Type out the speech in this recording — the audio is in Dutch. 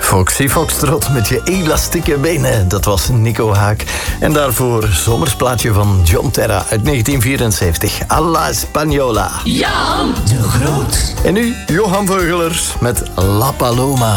Foxy Foxtrot met je elastieke benen. Dat was Nico Haak. En daarvoor zomersplaatje van John Terra uit 1974. Alla Española. Jan de Groot. En nu Johan Veugelers met La Paloma.